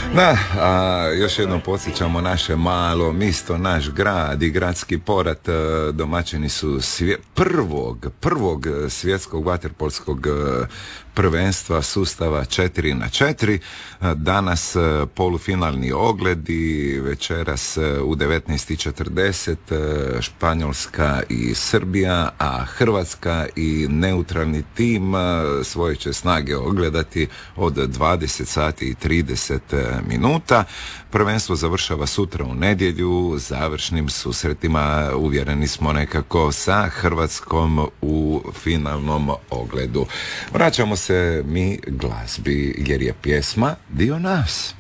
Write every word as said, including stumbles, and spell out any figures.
Da, a još jednom podsjećamo naše malo misto, naš grad i gradski porat. Domaćini su svje, prvog, prvog svjetskog vaterpolskog prvenstva sustava četiri na četiri. Danas polufinalni ogledi, večeras u devetnaest i četrdeset Španjolska i Srbija, a Hrvatska i neutralni tim svoje će snage ogledati od dvadeset sati i trideset minuta. Prvenstvo završava sutra u nedjelju završnim susretima, uvjereni smo nekako, sa Hrvatskom u finalnom ogledu. Vraćamo se mi glazbi jer je pjesma dio nas.